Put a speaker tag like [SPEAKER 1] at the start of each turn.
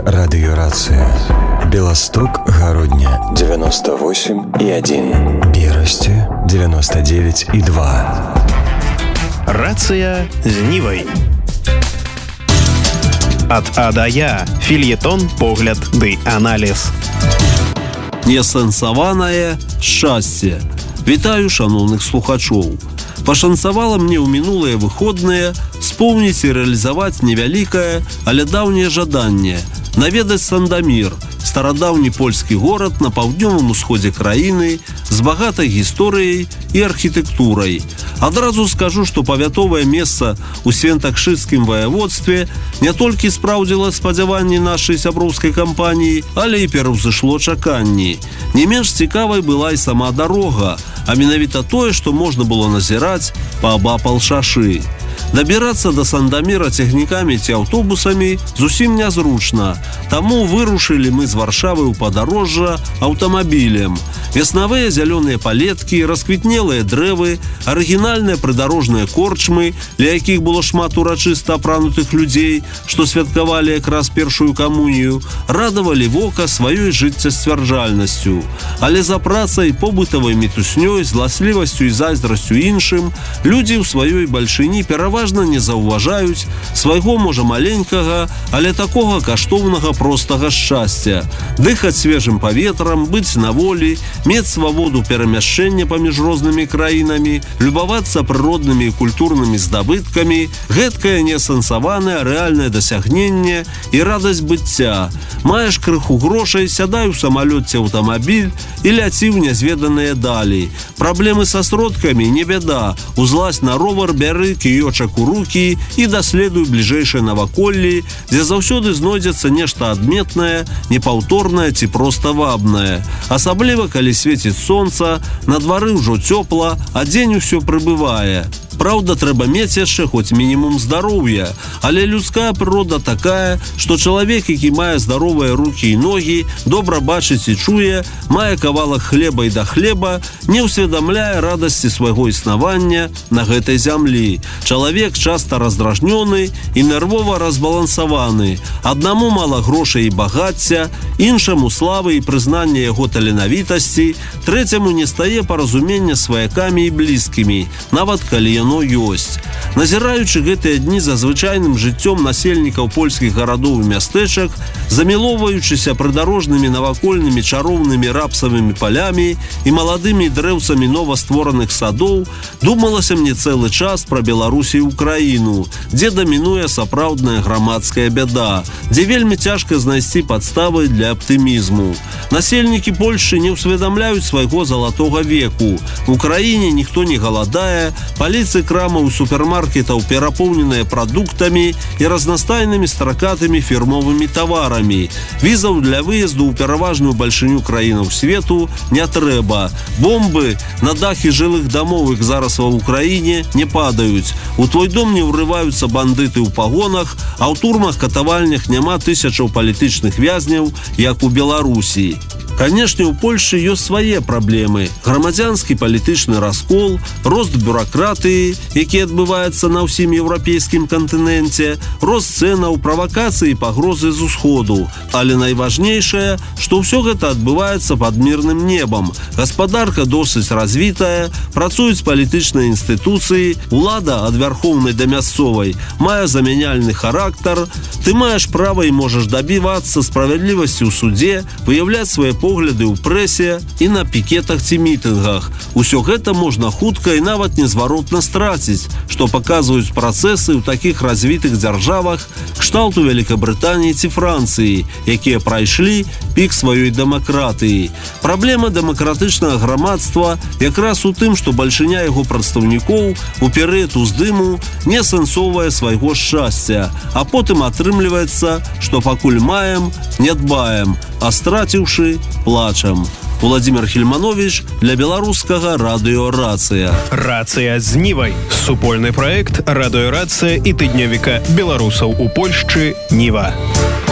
[SPEAKER 1] радиорация. Белосток, Городня 98,1, Берасти 99,2.
[SPEAKER 2] Рация з Нівай. Ад А да Я. Фельетон, погляд ды аналіз.
[SPEAKER 3] Несэнсаванае шчасце. Вітаю шановных слухачоў. Пашанцавала мне ў мінулыя выходныя споўніць і рэалізаваць невялікае, але даўняе жаданне наведаць Сандамір, старадаўні польскі горад на паўднёвым усходзе краіны з багатай гісторыяй і архітэктурай. Адразу скажу, што павятовае месца ў Свентакшыцкім ваяводстве не толькі спраўдзіла спадзяванні нашай сяброўскай кампаніі, але і пераўзышло чаканні. Не менш цікавай была і сама дарога, а менавіта тое, што можна было назіраць паабапал шашы. Дабірацца да Сандаміра цягнікамі ці аўтобусамі зусім нязручна, таму вырушылі мы з Варшавы ў падарожжа аўтамабілем. Веснавыя зялёныя палеткі, расквітнелыя дрэвы, арыгінальныя прыдарожныя корчмы, ля якіх было шмат урачыста апранутых людзей, што святкавалі якраз першую камунію, радавалі вока сваёй жыццесцвярджальнасцю. Але за працай, побытавай мітуснёй, зласлівасцю і зайздрасцю іншым, людзі ў сваёй бальшыні пераважна не заўважаюць свайго, можа, маленькага, але такога каштоўнага простага шчасця. Дыхаць свежым паветрам, быць на волі, мець свабоду перамяшчэння паміж рознымі краінамі, любавацца прыроднымі і культурнымі здабыткамі, гэткае несэнсаванае рэальнае дасягненне і радасць быцця. Маеш крыху грошай, сядай у самалёт ці аўтамабіль і ляці ў нязведаныя далі. Праблемы са сродкамі не бяда. Узлазь на ровар, бяры кіёчак у рукі і даследуй бліжэйшае наваколлі, дзе заўсёды знойдзецца нешта адметнае, непаўторнае ці проста вабнае. Асабліва, калі свеціць сонца, на двары ўжо цёпла, а дзень усё прыбывае. Праўда, трэба мець яшчэ хоць мінімум здароўя, але людская прырода такая, што чалавек, які мае здаровыя рукі і ногі, добра бачыць і чуе, мае кавалак хлеба і да хлеба, не ўсведамляе радасці свайго існавання на гэтай зямлі. Чалавек часта раздражнёны і нервова разбалансаваны. Аднаму мала грошай і багацця, іншаму славы і прызнання яго таленавітасці, трэцяму не стае паразумення сваякамі і блізкімі, нават калі яно ёсць. Назіраючы гэтыя дні за звычайным жыццём насельнікаў польскіх гарадоў і мястэчак, замілоўваючыся прыдарожнымі навакольнымі чароўнымі рапсавымі палямі і маладымі дрэўцамі новаствораных садоў, думалася мне цэлы час пра Беларусь і Украіну, дзе дамінуе сапраўдная грамадская бяда, дзе вельмі цяжка знайсці падставы для аптымізму. Насельнікі Польшчы не ўсведамляюць свайго залатога веку. У краіне ніхто не галадае, паліцы крамаў супермаркетаў перапоўненыя прадуктамі і разнастайнымі стракатымі фірмовымі таварамі. Візаў для выезду ў пераважную бальшыню краінаў свету не трэба. Бомбы на дахі жылых дамоў, іх зараз ва ўкраіне, не падаюць. У твой дом не ўрываюцца бандыты ў пагонах, а ў турмах-катавальнях няма тысячаў палітычных вязняў, як у Беларусі. Канешне, у Польшчы ёсць свае праблемы. Грамадзянскі палітычны раскол, рост бюракратыі, які адбываецца на ўсім еўрапейскім кантыненце, рост цэнаў, правакацыі і пагрозы з усходу. Але найважнейшае, што ўсё гэта адбываецца пад мірным небам. Гаспадарка досыць развітая, працуюць палітычныя інстытуцыі, улада ад вярхоўнай да мясцовай мае замяняльны характар, ты маеш права і можаш дабівацца справядлівасці ў суде, выяўляць свае погляды ў прэсе і на пікетах ці мітынгах. Усё гэта можна хутка і нават незваротна страціць, што паказваюць працэсы ў такіх развітых дзяржавах кшталту Вялікабрытаніі ці Францыі, якія прайшлі пік сваёй дэмакратыі. Праблема дэмакратычнага грамадства якраз у тым, што бальшыня яго прадстаўнікоў у перыяд уздыму не асэнсоўвае свайго шчасця, а потым атрымліваецца, што пакуль маем, не дбаем, а страціўшы, плачам. Владимир Хельманович для беларускага радыё «Рацыя».
[SPEAKER 2] Рацыя з Нівай. Супольны праект радыё «Рацыя» і тыднёвіка беларусаў у Польшчы «Ніва».